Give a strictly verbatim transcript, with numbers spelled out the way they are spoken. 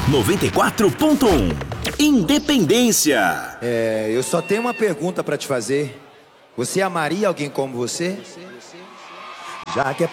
noventa e quatro ponto um Independência. É, eu só tenho uma pergunta pra te fazer. Você amaria alguém como você? Já que é